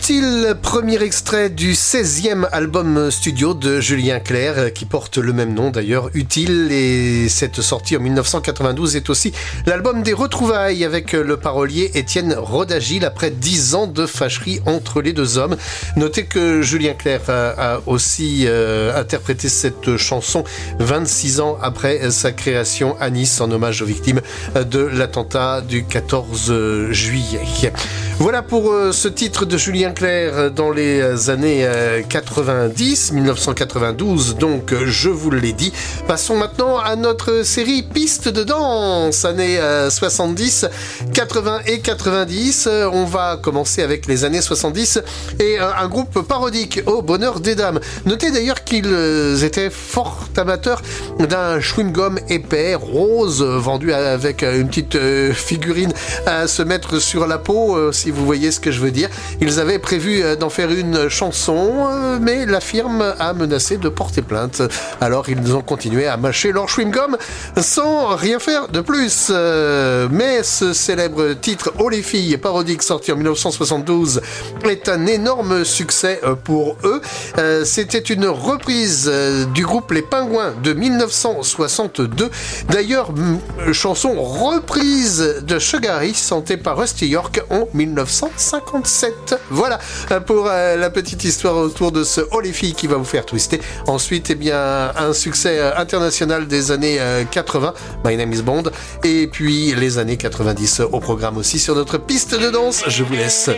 Utile, premier extrait du 16e album studio de Julien Clerc, qui porte le même nom d'ailleurs, Utile, et cette sortie en 1992 est aussi l'album des retrouvailles avec le parolier Étienne Rodagil après 10 ans de fâcherie entre les deux hommes. Notez que Julien Clerc a aussi interprété cette chanson 26 ans après sa création à Nice en hommage aux victimes de l'attentat du 14 juillet. Voilà pour ce titre de Julien Clerc dans les années 90, 1992, donc je vous l'ai dit. Passons maintenant à notre série Piste de danse, années 70, 80 et 90. On va commencer avec les années 70 et un groupe parodique, Au bonheur des dames. Notez d'ailleurs qu'ils étaient fort amateurs d'un chewing-gum épais, rose, vendu avec une petite figurine à se mettre sur la peau, si vous voyez ce que je veux dire. Ils avaient prévu d'en faire une chanson, mais la firme a menacé de porter plainte. Alors ils ont continué à mâcher leur chewing-gum sans rien faire de plus. Mais ce célèbre titre Oh les filles, parodique, sorti en 1972, est un énorme succès pour eux. C'était une reprise du groupe Les Pingouins de 1962. D'ailleurs, chanson reprise de Sugar Hill chantée par Rusty York en 1957. Voilà pour la petite histoire autour de ce Oh les filles qui va vous faire twister. Ensuite, eh bien, un succès international des années 80, My Name is Bond, et puis les années 90 au programme aussi sur notre piste de danse. Je vous laisse.